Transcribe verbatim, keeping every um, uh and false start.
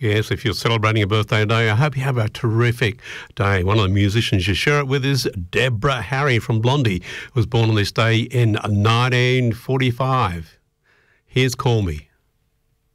Yes, if you're celebrating a birthday today, I hope you have a terrific day. One of the musicians you share it with is Deborah Harry from Blondie, who was born on this day in nineteen forty-five. Here's Call Me.